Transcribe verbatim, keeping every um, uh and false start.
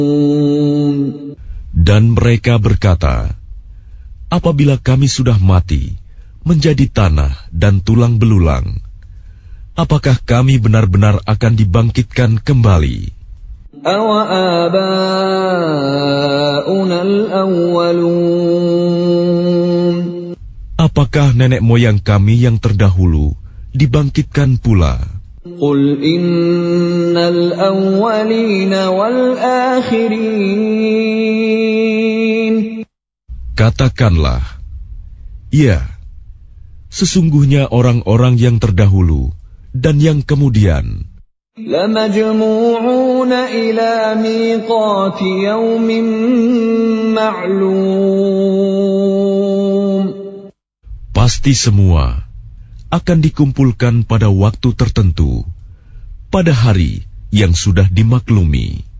Dan mereka berkata, apabila kami sudah mati, menjadi tanah dan tulang belulang, apakah kami benar-benar akan dibangkitkan kembali? Apakah nenek moyang kami yang terdahulu dibangkitkan pula? Qul innal awwalina wal akhirin. Katakanlah, ya, sesungguhnya orang-orang yang terdahulu dan yang kemudian lamajmu'una ila miqati yawmin ma'lum. Pasti semua akan dikumpulkan pada waktu tertentu, pada hari yang sudah dimaklumi.